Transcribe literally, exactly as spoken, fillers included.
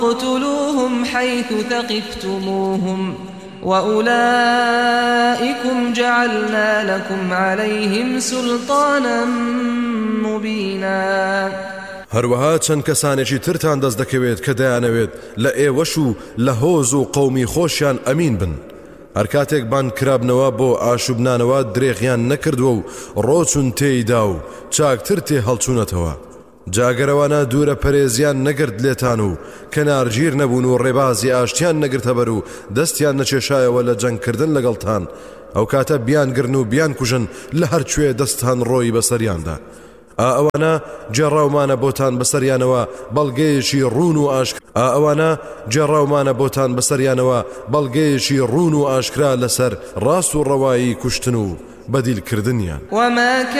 اقتلوهم حيث ثقفتموهم وأولئكم جعلنا لكم عليهم سلطانا مبينا. هەروەها چەند کەسانێکی ترتان دەست دەکەوێت کە دەیانەوێت لە ئێوەش و لە هۆز و قەومی خۆشیان ئەمین بن. هەر کاتێک بان کرابنەوە بۆ ئاشوبنانەوە درێغیان نەکردووە و ڕۆچون تێیدا و چاکتر تێ هەڵچوونەتەوە. جاگەرەوانە دوورە پەرێزیان نەگرت لێتان و کەنارگیر نەبوون و ڕێبازی ئاشتیان نەگرتە بەر و دەستیان نەچێشایەوە لە جەنگکردن لەگەڵتان، ئەو کاتە بیانگرن و بیان کوژن لە هەرکوێ دەستان ڕۆی بەسەریاندا. ئەوانە جێڕاومانە بۆتان بەسەریانەوە بەڵگەیەکی ڕوون و ئاشکرا ئەوانە جێڕاومانە بۆتان بەسەریانەوە بەڵگەیەکی ڕوون و ئاشکرا لەسەر ڕاست و ڕەوایی کوشتن و بەدیلکردنیان.